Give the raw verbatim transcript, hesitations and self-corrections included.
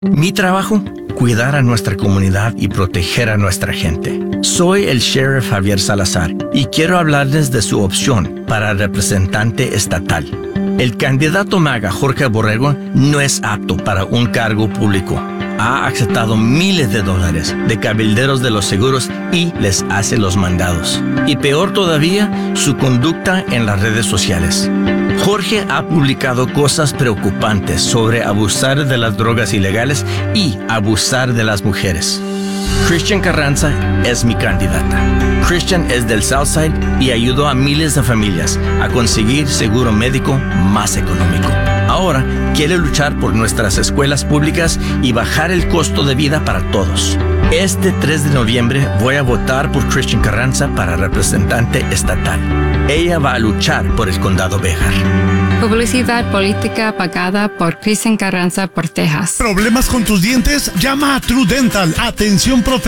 Mi trabajo, cuidar a nuestra comunidad y proteger a nuestra gente. Soy el Sheriff Javier Salazar y quiero hablarles de su opción para representante estatal. El candidato MAGA, Jorge Borrego, no es apto para un cargo público. Ha aceptado miles de dólares de cabilderos de los seguros y les hace los mandados. Y peor todavía, su conducta en las redes sociales. Jorge ha publicado cosas preocupantes sobre abusar de las drogas ilegales y abusar de las mujeres. Christian Carranza es mi candidata. Christian es del Southside y ayudó a miles de familias a conseguir seguro médico más económico. Ahora quiere luchar por nuestras escuelas públicas y bajar el costo de vida para todos. Este tres de noviembre voy a votar por Christian Carranza para representante estatal. Ella va a luchar por el condado Béjar. Publicidad política pagada por Christian Carranza por Texas. ¿Problemas con tus dientes? Llama a True Dental. Atención profesional.